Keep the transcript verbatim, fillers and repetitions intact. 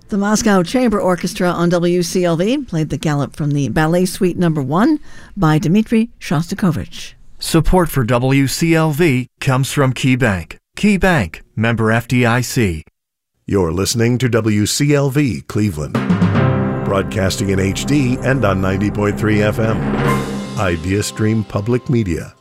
The Moscow Chamber Orchestra on W C L V played the Galop from the Ballet Suite Number One by Dmitri Shostakovich. Support for W C L V comes from KeyBank. KeyBank, member F D I C. You're listening to W C L V Cleveland, broadcasting in H D and on ninety point three F M. IdeaStream Public Media.